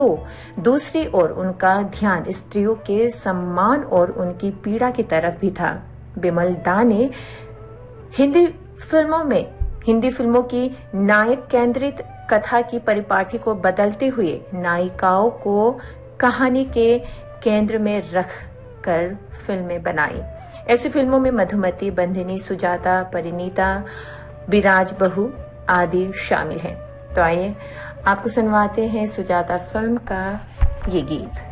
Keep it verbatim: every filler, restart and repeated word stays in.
तो दूसरी ओर उनका ध्यान स्त्रियों के सम्मान और उनकी पीड़ा की तरफ भी था। बिमल दा ने हिंदी फिल्मों में हिंदी फिल्मों की नायक केंद्रित कथा की परिपाटी को बदलते हुए नायिकाओं को कहानी के केंद्र में रख कर फिल्में बनाई। ऐसी फिल्मों में मधुमती, बंधिनी, सुजाता, परिणीता, बिराज बहू आदि शामिल हैं। तो आइए आपको सुनवाते हैं सुजाता फिल्म का ये गीत।